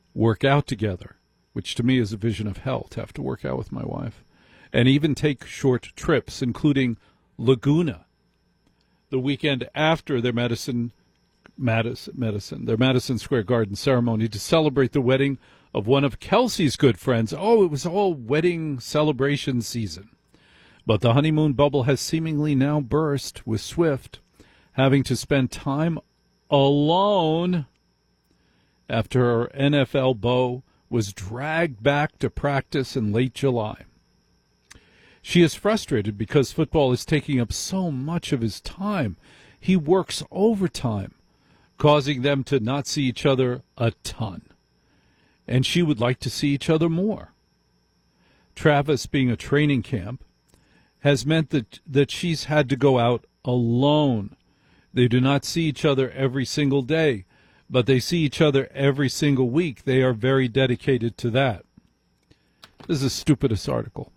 work out together, which to me is a vision of hell to have to work out with my wife, and even take short trips, including Laguna, the weekend after their Madison Square Garden ceremony to celebrate the wedding of one of Kelsey's good friends. Oh, it was all wedding celebration season. But the honeymoon bubble has seemingly now burst, with Swift having to spend time alone after her NFL beau was dragged back to practice in late July. She is frustrated because football is taking up so much of his time. He works overtime, causing them to not see each other a ton. And she would like to see each other more. Travis being a training camp has meant that she's had to go out alone. They do not see each other every single day, but they see each other every single week. They are very dedicated to that. This is the stupidest article.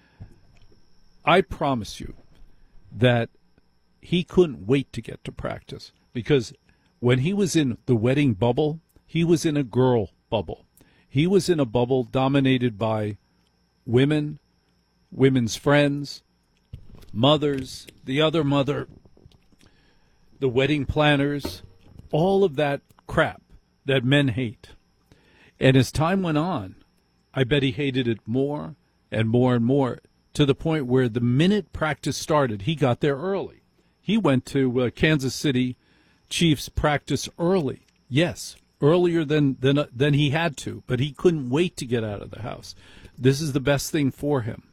I promise you that he couldn't wait to get to practice, because when he was in the wedding bubble, he was in a girl bubble. He was in a bubble dominated by women, women's friends, mothers, the other mother, the wedding planners, all of that crap that men hate. And as time went on, I bet he hated it more and more and more, to the point where the minute practice started, he got there early. He went to Kansas City Chiefs practice early. Yes, earlier than he had to, but he couldn't wait to get out of the house. This is the best thing for him.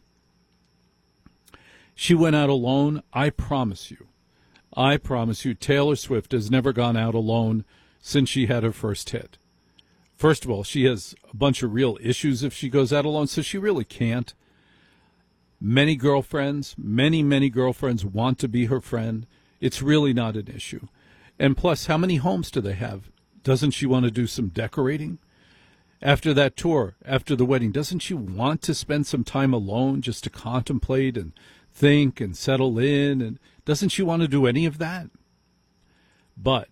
She went out alone. I promise you, Taylor Swift has never gone out alone since she had her first hit. First of all, she has a bunch of real issues if she goes out alone, so she really can't. Many girlfriends want to be her friend. It's really not an issue. And plus, how many homes do they have? Doesn't she want to do some decorating? After that tour, after the wedding, doesn't she want to spend some time alone just to contemplate and think and settle in? And doesn't she want to do any of that? But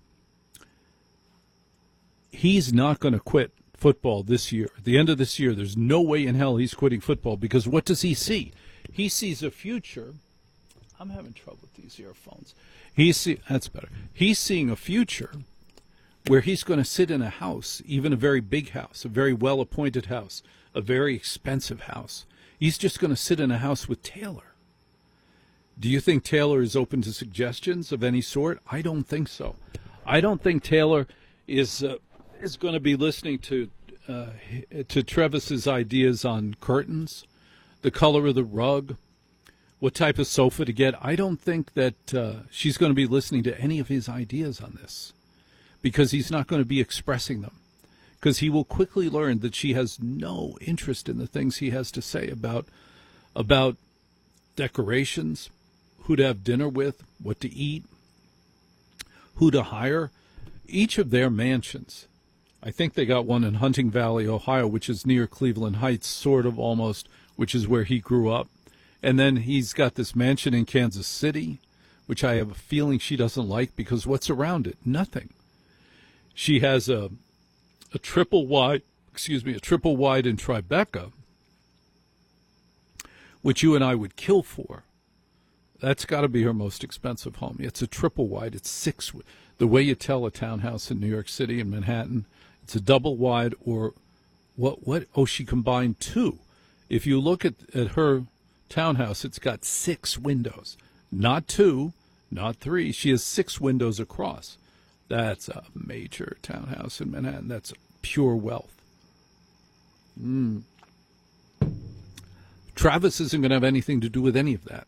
he's not going to quit football this year. At the end of this year, there's no way in hell he's quitting football, because what does he see? He sees a future. I'm having trouble with these earphones. That's better. He's seeing a future where he's going to sit in a house, even a very big house, a very well-appointed house, a very expensive house. He's just going to sit in a house with Taylor. Do you think Taylor is open to suggestions of any sort? I don't think so. I don't think Taylor is going to be listening to Travis's ideas on curtains, the color of the rug, what type of sofa to get. I don't think that she's going to be listening to any of his ideas on this, because he's not going to be expressing them, because he will quickly learn that she has no interest in the things he has to say about decorations, who to have dinner with, what to eat, who to hire. Each of their mansions, I think they got one in Hunting Valley, Ohio, which is near Cleveland Heights, sort of almost, which is where he grew up. And then he's got this mansion in Kansas City, which I have a feeling she doesn't like, because what's around it? Nothing. She has a triple wide in Tribeca, which you and I would kill for. That's got to be her most expensive home. It's a triple wide. It's 6. The way you tell a townhouse in New York City and Manhattan, it's a double wide, or what? Oh, she combined 2. If you look at her townhouse, it's got 6 windows. Not 2, not 3. She has 6 windows across. That's a major townhouse in Manhattan. That's pure wealth. Travis isn't going to have anything to do with any of that.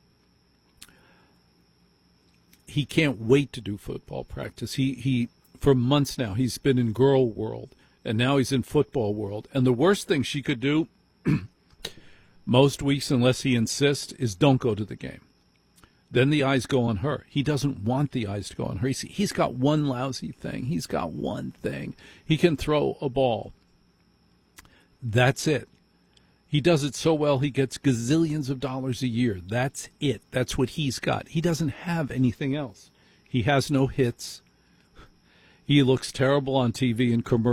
He can't wait to do football practice. He for months now, he's been in girl world, and now he's in football world. And the worst thing she could do most weeks, unless he insists, is don't go to the game. Then the eyes go on her. He doesn't want the eyes to go on her. He's got one lousy thing. He's got one thing. He can throw a ball. That's it. He does it so well, he gets gazillions of dollars a year. That's it. That's what he's got. He doesn't have anything else. He has no hits. He looks terrible on TV and commercials.